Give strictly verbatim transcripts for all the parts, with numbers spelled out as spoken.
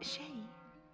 شيء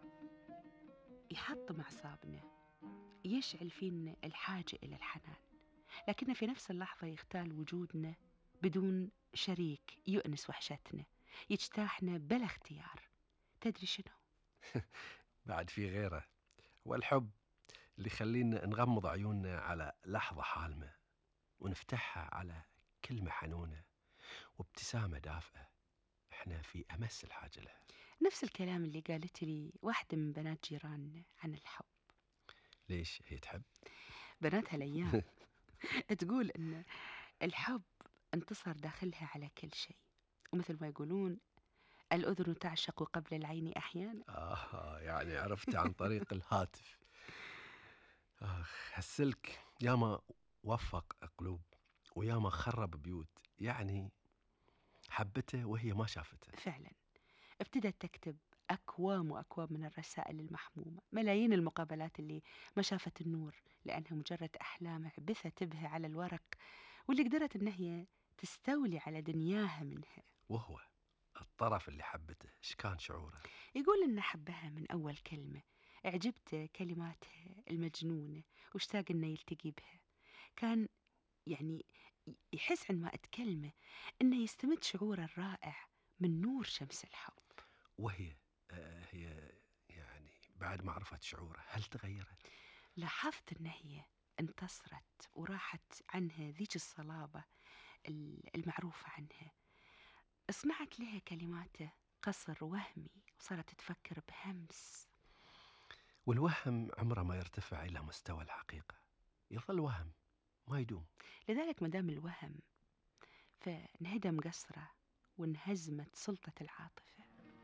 يحطم أعصابنا، يشعل فينا الحاجة إلى الحنان، لكنه في نفس اللحظة يختال وجودنا بدون شريك يؤنس وحشتنا، يجتاحنا بلا اختيار. تدري شنو؟ بعد في غيره، هو الحب اللي يخلينا نغمض عيوننا على لحظة حالمة ونفتحها على كلمة حنونة وابتسامة دافئة احنا في أمس الحاجة لها. نفس الكلام اللي قالت لي واحدة من بنات جيراننا عن الحب. ليش هي تحب؟ بناتها الأيام تقول إن الحب انتصر داخلها على كل شيء، ومثل ما يقولون الأذن تعشق قبل العين أحيانا. آه يعني عرفت عن طريق الهاتف. آخ هالسلك ياما وفق قلوب وياما خرب بيوت، يعني حبته وهي ما شافته. فعلا ابتدت تكتب أكوام وأكوام من الرسائل المحمومة، ملايين المقابلات اللي ما شافت النور لأنها مجرد أحلام عبثت بها على الورق، واللي قدرت إن هي تستولي على دنياها منها. وهو الطرف اللي حبته ايش كان شعوره؟ يقول إن حبها من أول كلمة، أعجبته كلماتها المجنونة واشتاق إنه يلتقي بها. كان يعني يحس عندما أتكلمه إنه يستمد شعوره الرائع من نور شمس الحب. وهي آه هي يعني بعد ما عرفت شعوره هل تغيرت؟ لاحظت إن هي انتصرت وراحت عنها ذيك الصلابة المعروفة عنها. اصنعت لها كلماته قصر وهمي وصارت تفكر بهمس. والوهم عمره ما يرتفع إلى مستوى الحقيقة، يظل وهم ما يدوم. لذلك مدام الوهم فانهدم قصره وانهزمت سلطة العاطفة.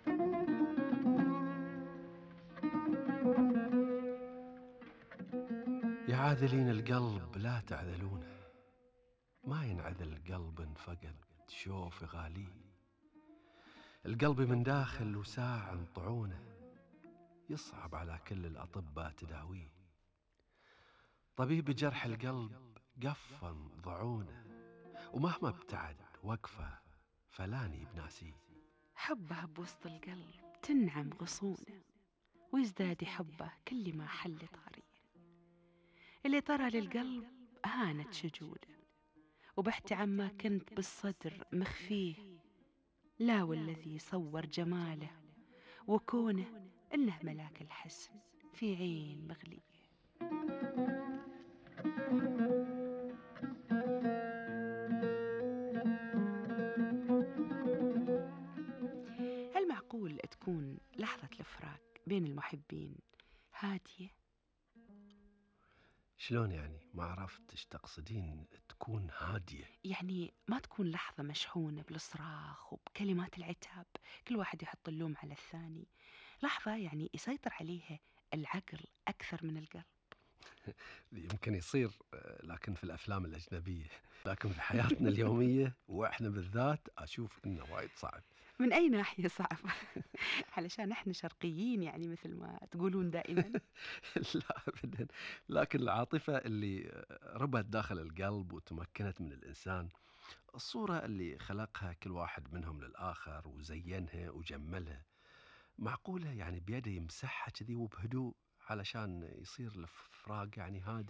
يا عاذلين القلب لا تعذلونه، ما ينعذل قلب فقد شوف غالي. القلب من داخل وساع طعونه، يصعب على كل الأطباء تداويه. طبيب جرح القلب قفا ضعونه، ومهما ابتعد وقفه فلاني بناسيه. حبه بوسط القلب تنعم غصونه، ويزداد حبه كل ما حل طاريه. اللي طرى للقلب هانت شجوده، وبحت عما كنت بالصدر مخفيه. لا والذي صور جماله وكونه إنه ملاك الحسن في عين مغلية. هل معقول تكون لحظة الفراق بين المحبين هادية؟ شلون يعني؟ ما عرفت ايش تقصدين تكون هادية؟ يعني ما تكون لحظة مشحونة بالصراخ وبكلمات العتاب، كل واحد يحط اللوم على الثاني. لحظة يعني يسيطر عليها العقل أكثر من القلب. يمكن يصير لكن في الأفلام الأجنبية، لكن في حياتنا اليومية وإحنا بالذات أشوف إنه وايد صعب. من أي ناحية صعب؟ علشان إحنا شرقيين يعني مثل ما تقولون دائما. لا أبدا، لكن العاطفة اللي ربت داخل القلب وتمكنت من الإنسان، الصورة اللي خلقها كل واحد منهم للآخر وزينها وجملها، معقولة يعني بيده يمسحها كذي وبهدوء علشان يصير الفراق يعني هادي؟